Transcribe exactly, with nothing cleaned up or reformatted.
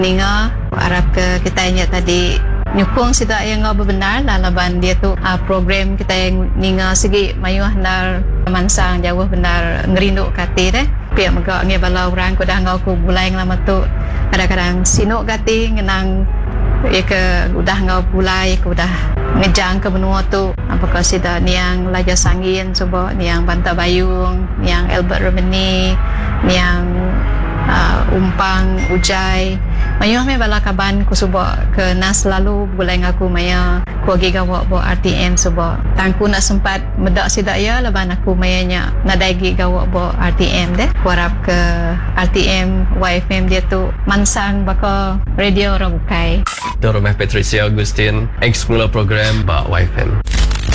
Ninga harap ke kita ingat tadi nyukung sida yang ngau benar lalaban dia tu uh, program kita yang ninga segi mayuh nar mansang jauh benar ngerindu kati deh pia megak nge balau orang ko dah ngau ku bulai lama tu kadang-kadang sinuk kati ngenang ya ke udah ngau bulai ku dah ngejang ke benua tu apakah sida niang laja sangin coba niang Banta Bayung niang Albert Romani niang uh, umpang ujai mayuh me bala kaban ku suba ke nas lalu bulai ngaku maya ku agi gawa bo R T M suba tangku nak sempat medak sida ya laban aku mayanya nadaigi gawa bo R T M deh ku harap ke R T M Y F M dia tu mansang baka radio orang bukai Dorong Patricia Agustin ex mula program ba Y F M.